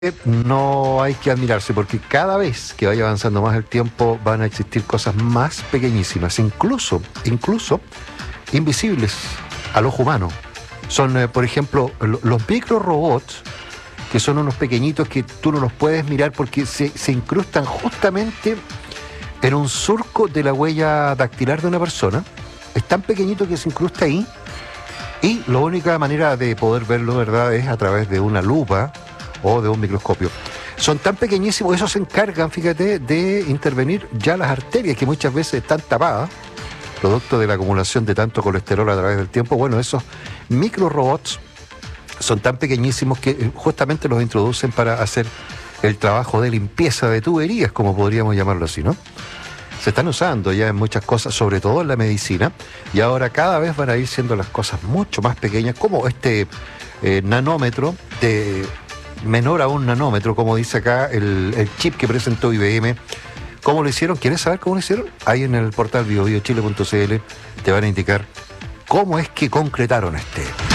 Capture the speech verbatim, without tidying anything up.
No hay que admirarse porque cada vez que vaya avanzando más el tiempo van a existir cosas más pequeñísimas, incluso, incluso invisibles al ojo humano. Son, eh, por ejemplo, lo- los micro robots, que son unos pequeñitos que tú no los puedes mirar porque se, se incrustan justamente en un surco de la huella dactilar de una persona. Es tan pequeñito que se incrusta ahí y la única manera de poder verlo, ¿verdad?, es a través de una lupa o de un microscopio. Son tan pequeñísimos, esos se encargan, fíjate, de intervenir ya las arterias que muchas veces están tapadas, producto de la acumulación de tanto colesterol a través del tiempo. Bueno, esos micro robots son tan pequeñísimos que eh, justamente los introducen para hacer el trabajo de limpieza de tuberías, como podríamos llamarlo así, ¿no? Se están usando ya en muchas cosas, sobre todo en la medicina, y ahora cada vez van a ir siendo las cosas mucho más pequeñas, como este eh, nanómetro, de menor a un nanómetro, como dice acá el, el chip que presentó I B M. ¿Cómo lo hicieron? ¿Quieres saber cómo lo hicieron? Ahí en el portal bio bio chile punto c l te van a indicar cómo es que concretaron este